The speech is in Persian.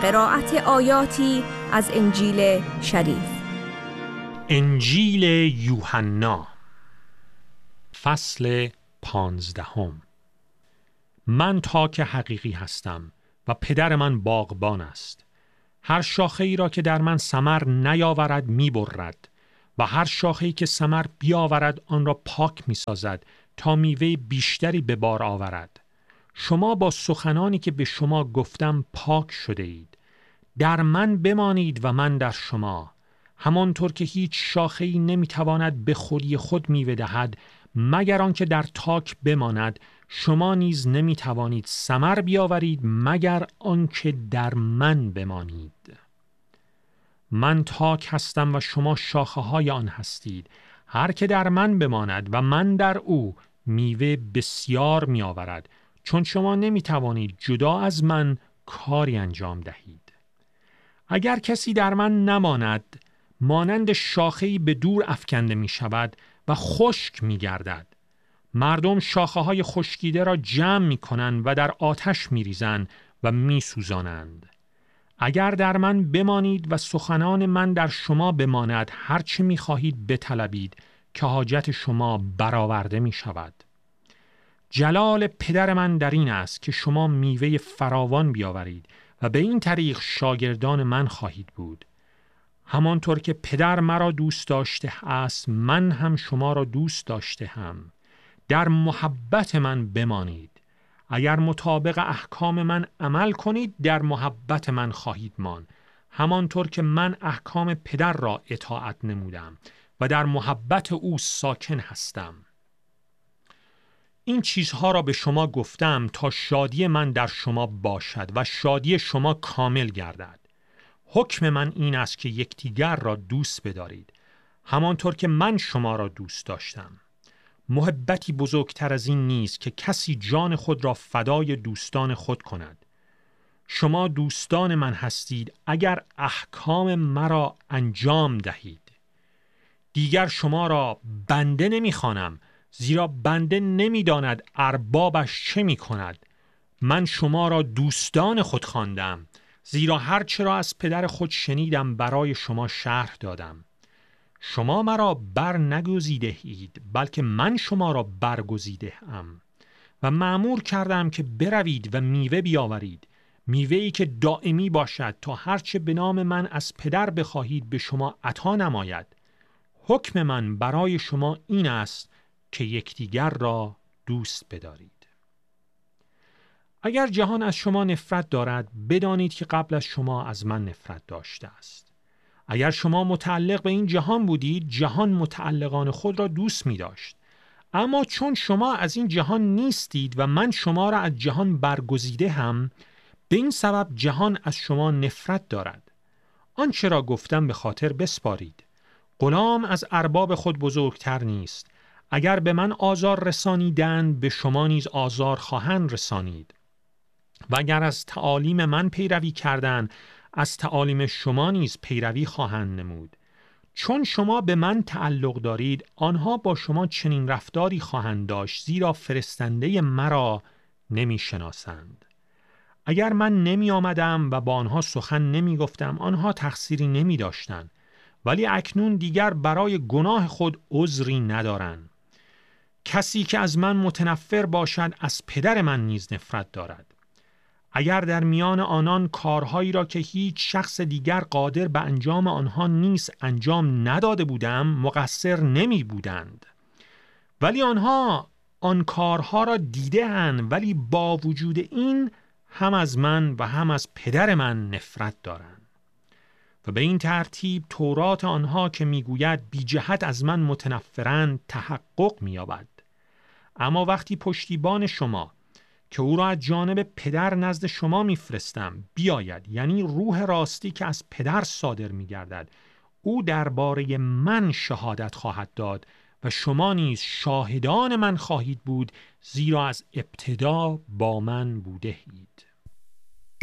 قرائت آیاتی از انجیل شریف. انجیل یوحنا فصل 15. من تاک حقیقی هستم و پدر من باغبان است. هر شاخه ای را که در من ثمر نیاورد می‌برد و هر شاخه ای که ثمر بیاورد آن را پاک می‌سازد تا میوه بیشتری به بار آورد. شما با سخنانی که به شما گفتم پاک شده اید. در من بمانید و من در شما. همانطور که هیچ شاخه‌ای نمی‌تواند به خودی خود میوه دهد مگر آنکه در تاک بماند، شما نیز نمی‌توانید ثمر بیاورید مگر آنکه در من بمانید. من تاک هستم و شما شاخه‌های آن هستید. هر که در من بماند و من در او، میوه بسیار می‌آورد، چون شما نمی‌توانید جدا از من کاری انجام دهید. اگر کسی در من نماند، مانند شاخه‌ای به دور افکنده می‌شود و خشک می‌گردد. مردم شاخه‌های خشکیده را جمع می‌کنند و در آتش می‌ریزند و می‌سوزانند. اگر در من بمانید و سخنان من در شما بماند، هر چه می‌خواهید بطلبید که حاجت شما برآورده می‌شود. جلال پدر من در این است که شما میوه فراوان بیاورید و به این طریق شاگردان من خواهید بود. همانطور که پدر مرا دوست داشته است، من هم شما را دوست داشته هم. در محبت من بمانید. اگر مطابق احکام من عمل کنید، در محبت من خواهید ماند، همانطور که من احکام پدر را اطاعت نمودم و در محبت او ساکن هستم. این چیزها را به شما گفتم تا شادی من در شما باشد و شادی شما کامل گردد. حکم من این است که یکدیگر را دوست بدارید، همانطور که من شما را دوست داشتم. محبتی بزرگتر از این نیست که کسی جان خود را فدای دوستان خود کند. شما دوستان من هستید اگر احکام مرا انجام دهید. دیگر شما را بنده نمی‌خوانم، زیرا بنده نمی‌داند اربابش چه می‌کند. من شما را دوستان خود خواندم، زیرا هر چه را از پدر خود شنیدم برای شما شرح دادم. شما مرا بر نگزیده اید، بلکه من شما را برگزیده ام و مأمور کردم که بروید و میوه بیاورید، میوه‌ای که دائمی باشد، تا هر چه به نام من از پدر بخواهید به شما عطا نماید. حکم من برای شما این است که یکدیگر را دوست بدارید. اگر جهان از شما نفرت دارد، بدانید که قبل از شما از من نفرت داشته است. اگر شما متعلق به این جهان بودید، جهان متعلقان خود را دوست می داشت. اما چون شما از این جهان نیستید و من شما را از جهان برگزیده هم، به این سبب جهان از شما نفرت دارد. آنچه را گفتم به خاطر بسپارید. غلام از ارباب خود بزرگتر نیست. اگر به من آزار رسانیدند، به شما نیز آزار خواهند رسانید. و اگر از تعالیم من پیروی کردند، از تعالیم شما نیز پیروی خواهند نمود. چون شما به من تعلق دارید، آنها با شما چنین رفتاری خواهند داشت، زیرا فرستنده مرا نمی شناسند. اگر من نمی آمدم و با آنها سخن نمی گفتم، آنها تقصیری نمی داشتند، ولی اکنون دیگر برای گناه خود عذری ندارند. کسی که از من متنفر باشد، از پدر من نیز نفرت دارد. اگر در میان آنان کارهایی را که هیچ شخص دیگر قادر به انجام آنها نیست انجام نداده بودم، مقصر نمی بودند. ولی آنها آن کارها را دیده‌اند، ولی با وجود این هم از من و هم از پدر من نفرت دارند. و به این ترتیب تورات آنها که میگوید بی جهت از من متنفرند تحقق می‌یابد. اما وقتی پشتیبان شما که او را از جانب پدر نزد شما میفرستم بیاید، یعنی روح راستی که از پدر صادر میگردد، او درباره من شهادت خواهد داد و شما نیز شاهدان من خواهید بود، زیرا از ابتدا با من بوده اید.